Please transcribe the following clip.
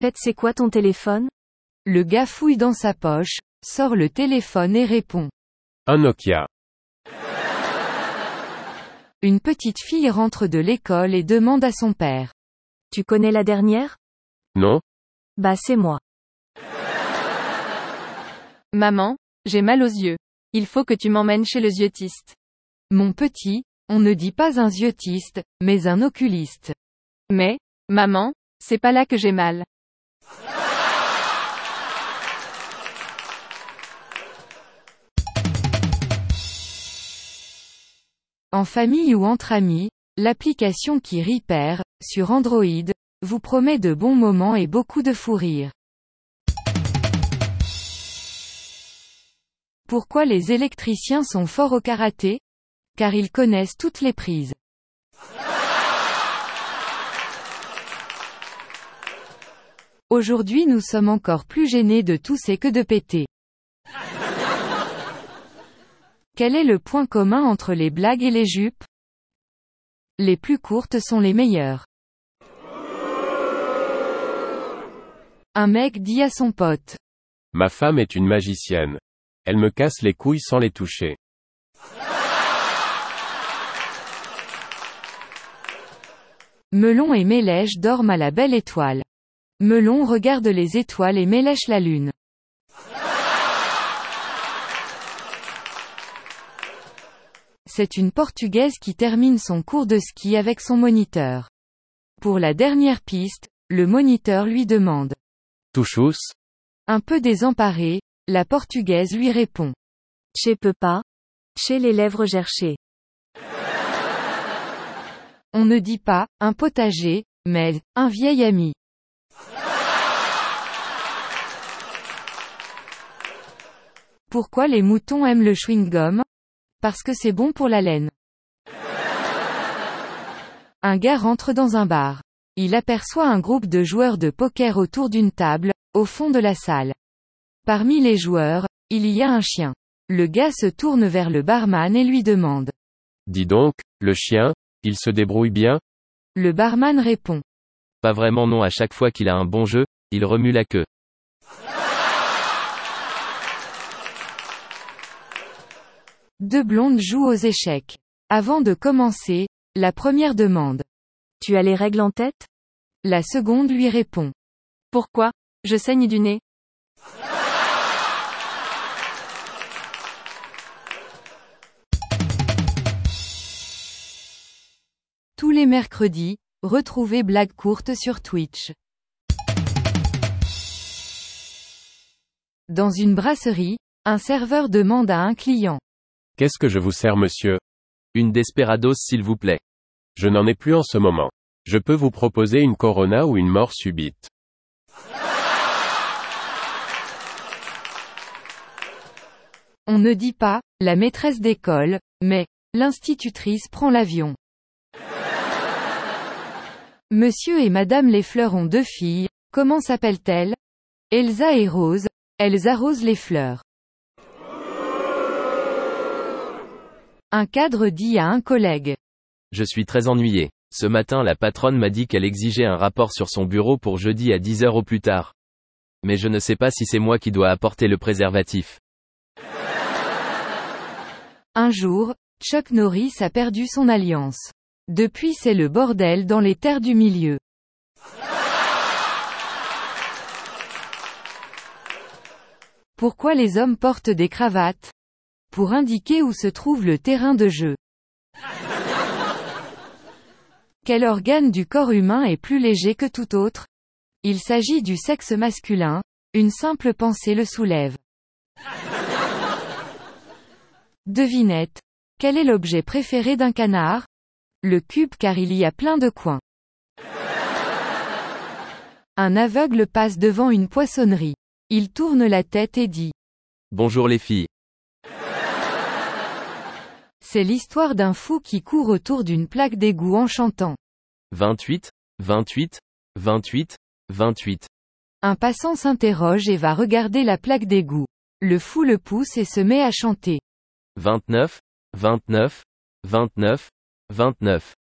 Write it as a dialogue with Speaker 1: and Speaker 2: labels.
Speaker 1: Pète, c'est quoi ton téléphone?
Speaker 2: Le gars fouille dans sa poche, sort le téléphone et répond.
Speaker 3: Un Nokia.
Speaker 2: Une petite fille rentre de l'école et demande à son père.
Speaker 1: Tu connais la dernière?
Speaker 3: Non?
Speaker 1: Bah c'est moi.
Speaker 4: Maman, j'ai mal aux yeux. Il faut que tu m'emmènes chez le yeux-tiste.
Speaker 2: Mon petit, on ne dit pas un yeux-tiste, mais un oculiste.
Speaker 4: Mais, maman, c'est pas là que j'ai mal.
Speaker 2: En famille ou entre amis, l'application qui Repair, sur Android, vous promet de bons moments et beaucoup de fou rire. Pourquoi les électriciens sont forts au karaté? Car ils connaissent toutes les prises. Aujourd'hui nous sommes encore plus gênés de tousser que de péter. Quel est le point commun entre les blagues et les jupes? Les plus courtes sont les meilleures. Un mec dit à son pote.
Speaker 3: Ma femme est une magicienne. Elle me casse les couilles sans les toucher.
Speaker 2: Melon et Mélèche dorment à la belle étoile. Melon regarde les étoiles et Mélèche la lune. C'est une Portugaise qui termine son cours de ski avec son moniteur. Pour la dernière piste, le moniteur lui demande.
Speaker 3: Touchous?
Speaker 2: Un peu désemparée, la Portugaise lui répond.
Speaker 1: Che peux pas. Chez les lèvres gerchées.
Speaker 2: On ne dit pas, un potager, mais, un vieil ami. Pourquoi les moutons aiment le chewing-gum? Parce que c'est bon pour la laine. Un gars rentre dans un bar. Il aperçoit un groupe de joueurs de poker autour d'une table, au fond de la salle. Parmi les joueurs, il y a un chien. Le gars se tourne vers le barman et lui demande.
Speaker 3: Dis donc, le chien, il se débrouille bien?
Speaker 2: Le barman répond.
Speaker 5: Pas vraiment non, à chaque fois qu'il a un bon jeu, il remue la queue.
Speaker 2: Deux blondes jouent aux échecs. Avant de commencer, la première demande.
Speaker 1: Tu as les règles en tête?
Speaker 2: La seconde lui répond.
Speaker 4: Pourquoi? Je saigne du nez.
Speaker 2: Tous les mercredis, retrouvez Blagues courtes sur Twitch. Dans une brasserie, un serveur demande à un client.
Speaker 3: Qu'est-ce que je vous sers, monsieur?
Speaker 5: Une Desperados s'il vous plaît.
Speaker 3: Je n'en ai plus en ce moment. Je peux vous proposer une Corona ou une mort subite.
Speaker 2: On ne dit pas, la maîtresse d'école, mais, l'institutrice prend l'avion. Monsieur et madame les fleurs ont deux filles, comment s'appellent-elles? Elsa et Rose, elles arrosent les fleurs. Un cadre dit à un collègue.
Speaker 5: Je suis très ennuyé. Ce matin la patronne m'a dit qu'elle exigeait un rapport sur son bureau pour jeudi à 10 heures au plus tard. Mais je ne sais pas si c'est moi qui dois apporter le préservatif.
Speaker 2: Un jour, Chuck Norris a perdu son alliance. Depuis c'est le bordel dans les terres du milieu. Pourquoi les hommes portent des cravates? Pour indiquer où se trouve le terrain de jeu. Quel organe du corps humain est plus léger que tout autre? Il s'agit du sexe masculin, une simple pensée le soulève. Devinette. Quel est l'objet préféré d'un canard? Le cube, car il y a plein de coins. Un aveugle passe devant une poissonnerie. Il tourne la tête et dit.
Speaker 5: Bonjour les filles.
Speaker 2: C'est l'histoire d'un fou qui court autour d'une plaque d'égout en chantant.
Speaker 5: 28, 28, 28, 28.
Speaker 2: Un passant s'interroge et va regarder la plaque d'égout. Le fou le pousse et se met à chanter.
Speaker 5: 29, 29, 29, 29.